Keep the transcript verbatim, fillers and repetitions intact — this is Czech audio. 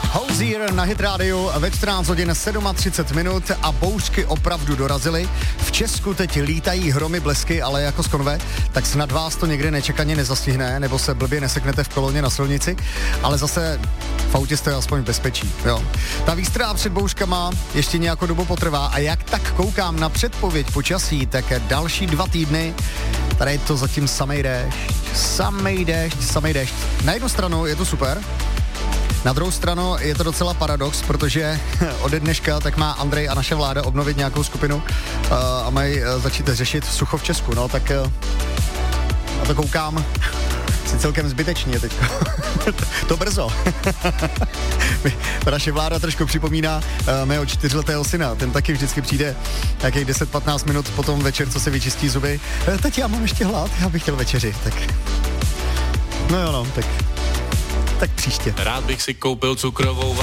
Hozier na Hit Radio ve čtrnáct hodin třicet sedm minut a bouřky opravdu dorazily. V Česku teď lítají hromy, blesky, ale jako z konve, tak snad vás to někdy nečekaně nezastihne, nebo se blbě neseknete v koloně na silnici, ale zase v autě jste aspoň v bezpečí. Jo. Ta výstrá před bouřkama ještě nějakou dobu potrvá a jak tak koukám na předpověď počasí, tak další dva týdny tady je to zatím samej déšť, samej déšť, samej déšť. Na jednu stranu je to super, na druhou stranu je to docela paradox, protože ode dneška tak má Andrej a naše vláda obnovit nějakou skupinu uh, a mají uh, začít řešit sucho v Česku, no tak uh, na to koukám si celkem zbytečně teď. To brzo. Naše vláda trošku připomíná uh, mého čtyřletého syna, ten taky vždycky přijde nějakých deset patnáct minut potom večer, co se vyčistí zuby. E, teď já mám ještě hlad, já bych chtěl večeři, tak no jo no, tak tak příště. Rád bych si koupil cukrovou